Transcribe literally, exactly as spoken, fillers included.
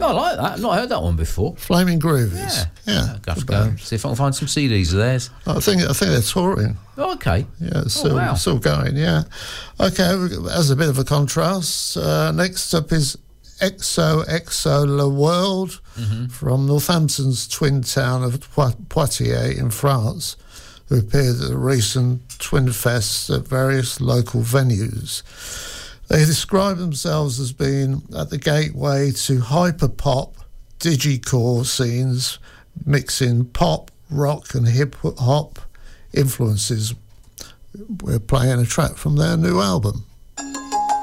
Oh, I like that. I've not heard that one before. Flaming Groovies. Yeah. Yeah. I'll have to go see if I can find some C Ds of theirs. I think I think they're touring. Oh, okay. Yeah, it's Oh, still, wow. still going, yeah. Okay, as a bit of a contrast, uh, next up is Exo Exo Le World Mm-hmm. from Northampton's twin town of Poitiers in France, who appeared at the recent Twin Fests at various local venues. They describe themselves as being at the gateway to hyper-pop, digicore scenes, mixing pop, rock and hip-hop influences. We're playing a track from their new album.